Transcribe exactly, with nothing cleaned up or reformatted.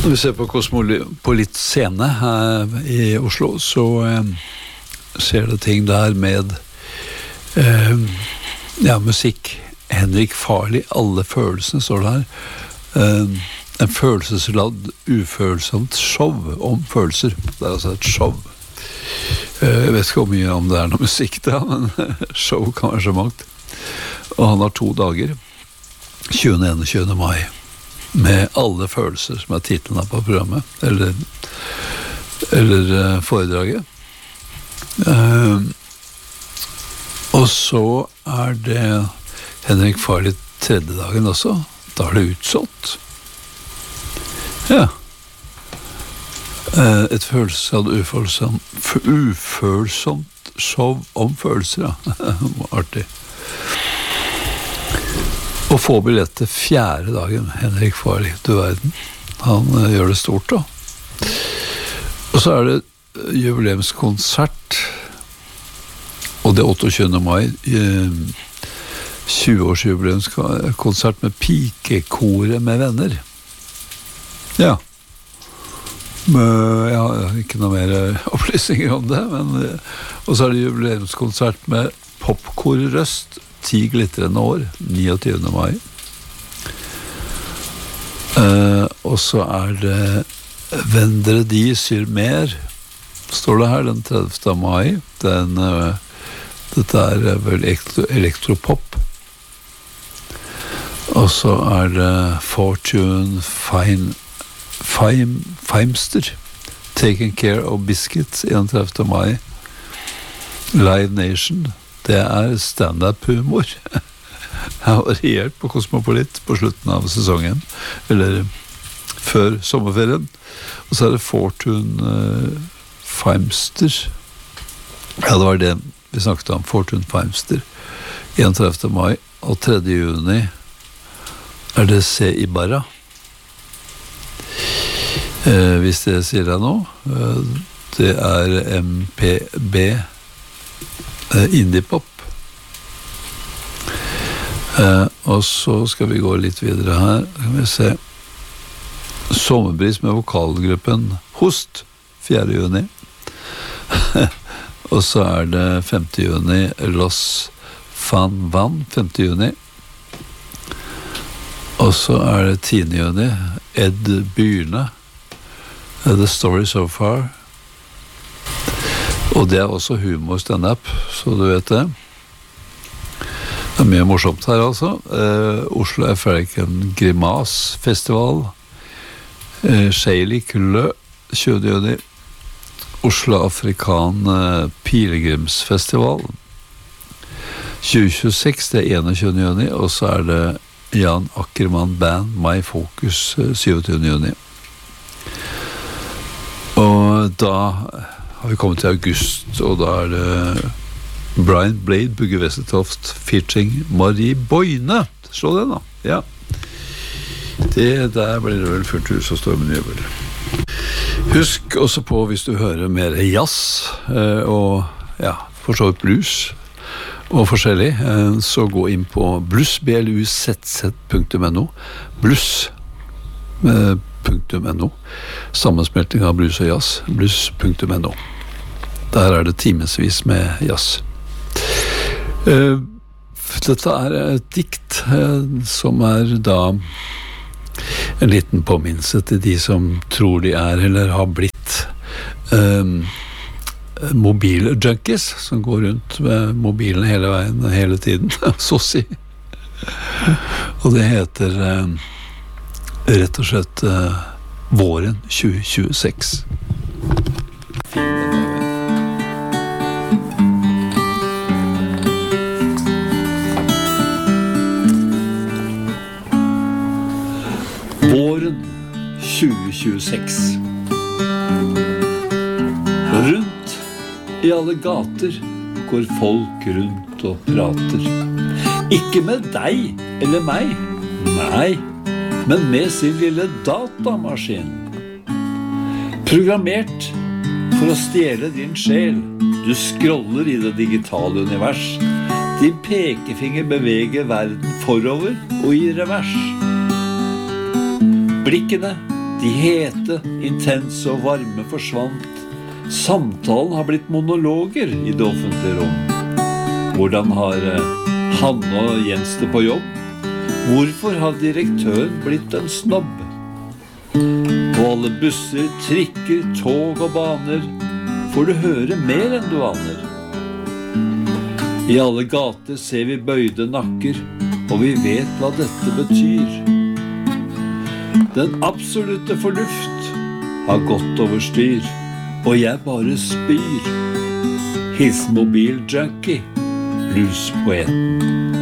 Når vi ser på Kosmopolit scene her i Oslo, så eh, ser det ting der med eh, ja, musikk. Henrik Farley, alle følelsene står det her. Eh, en følelsesladd, ufølsomt show om følelser. Det er altså et show. Eh, jeg vet ikke hvor mye om det er noe musikk da, men show kan være så mangt. Og han har to dager, tjuende og enogtjuende mai. Med alle følelser som er titlen på programmet eller, eller uh, foredraget uh, og så er det Henrik Farley tredje dagen også, da er det utsolgt ja uh, et følelsesadd ufølsomt ufølsomt show om følelser ja. Artig og få billetter fjerde dagen, Henrik Farley, du verden. Han uh, gjør det stort da. Og så er det jubileumskonsert, og det er otteogtjuende mai, uh, tjue års jubileumskonsert med pikekoret med venner. Ja. Uh, jeg har ikke noe mer opplysninger om det, men, uh, og så er det jubileumskonsert med popkorrøst, ti glitrende år, niogtyvende mai. Uh, og så er det Vendredi sur mer, står det her, den tredivte mai. Den, uh, dette er vel elektro, elektropop. Og så er det Fortune Fine, Fime, Feimster, Taking Care of Biscuits, tredivte mai. Live Nation, det er stand-up-humor. Jeg har variert på Kosmopolit på slutten av sesongen, eller før sommerferien. Og så er det Fortune uh, Feimster. Ja, det var det vi snakket om, Fortune Feimster. tredivte mai, og tredje juni er det Se Ibarra. Uh, hvis det sier jeg nå. Uh, det er M P B Indie-pop. Eh, og så skal vi gå litt videre her. Kan vi se. Sommerbris med vokalgruppen Host, fjerde juni. Og så er det femte juni Los Fan Van, femte juni. Og så er det tiende juni Ed Byrne, The Story So Far. Og det er også humor stand-up, så du vet det. Det er mye morsomt her altså. Eh, Oslo African Grimas Festival. Eh, Sheili Kulle, tjuende juni. Oslo Afrikan eh, Pilegrimsfestival. tjue tjueseks, det er enogtjuende juni. Og så er det Jan Ackermann Band, My Focus, eh, syvogtyvende juni. Og da har vi kommet til august, og da er det Brian Blade, Bugge Westertoft, featuring Marie Boine. Slå den da, ja. Det der blir det vel fullt hus og stormen jubel. Husk også på, hvis du hører mer jazz, og ja, for så vidt blues, og forskjellig, så gå inn på blues, b l u z z punktum n o, blues, punktum n o, sammensmelting av blues og jazz, blues punktum n o. Der er det timesvis med jazz. Uh, dette er et dikt uh, som er da en liten påminnelse til de som tror de er eller har blitt uh, mobiljunkies, som går rundt med mobilen hele veien, hele tiden, så å si. Og det heter uh, rett og slett uh, våren tjue tjueseks. Våren tjue tjueseks. Rundt i alle gater går folk rundt og prater. Ikke med deg eller meg, nei, men med sin lille datamaskin. Programmert for å stjele din sjel. Du scroller i det digitale univers. Din pekefinger beveger verden forover og i revers. Blikkene De hete, intense og varme forsvant. Samtalen har blitt monologer i det offentlige rom. Hvordan har eh, Hanne og Jens det på jobb? Hvorfor har direktøren blitt en snobb? På alle busser, trikker, tog og baner får du høre mer enn du aner. I alle gater ser vi bøyde nakker, og vi vet hva dette betyr. Den absolutte fornuft har gått over styr, og jeg bare spyr. Hils mobiljunkie, bluespoeten.